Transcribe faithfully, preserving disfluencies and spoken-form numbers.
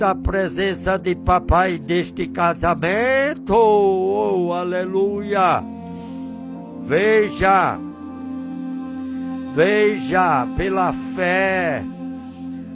a presença de papai neste casamento. Oh, aleluia. Veja, veja pela fé